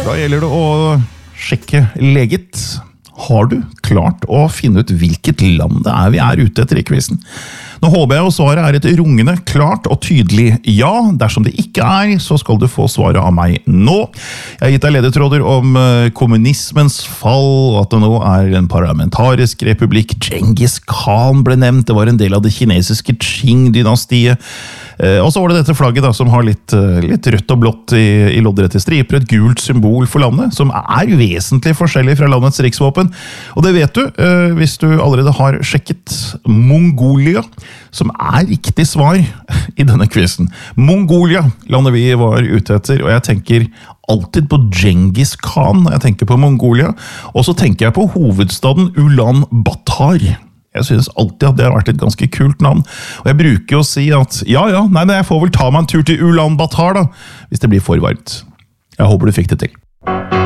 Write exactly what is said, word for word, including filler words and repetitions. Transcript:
Da gjelder det å sjekke leget. Har du klart å finne ut hvilket land det er vi er ute etter i quizen? Nå håper jeg jo svaret er et rungende, klart og tydelig ja. Dersom det ikke er, så skal du få svaret av meg nå. Jeg har gitt deg ledetråder om kommunismens fall, og at det nå er en parlamentarisk republikk. Genghis Khan ble nevnt, det var en del av det kinesiske Qing-dynastiet. Og så var det dette flagget da, som har litt, litt rødt og blått i, i loddrette striper, et gult symbol for landet, som er vesentlig forskjellig fra landets riksvåpen. Og det vet du, hvis du allerede har sjekket Mongolia, som er riktig svar i denne quizen. Mongolia, landet vi var ute etter, og jeg tenker alltid på Genghis Khan når jeg tenker på Mongolia, og så tenker jeg på hovedstaden Ulaanbaatar. Jeg synes alltid at det har vært et ganske kult navn, og jeg bruker jo å si at ja, ja, nei, men jeg får vel ta meg en tur til Ulaanbaatar da, hvis det blir for varmt. Jeg håper du fikk det til.